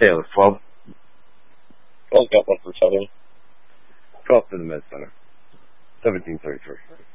Yeah, it was 12. 12 got one from Southern. 12 to the Med Center. 1733.